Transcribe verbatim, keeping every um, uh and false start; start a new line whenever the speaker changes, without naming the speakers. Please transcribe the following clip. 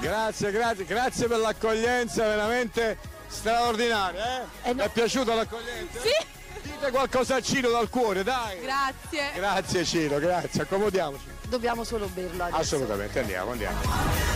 Grazie, grazie, grazie per l'accoglienza veramente straordinaria, eh?
Eh no.
Ti è piaciuta l'accoglienza?
Sì.
Dite qualcosa a Ciro dal cuore, dai!
Grazie.
Grazie Ciro, grazie, accomodiamoci.
Dobbiamo solo berlo adesso.
Assolutamente, andiamo, andiamo.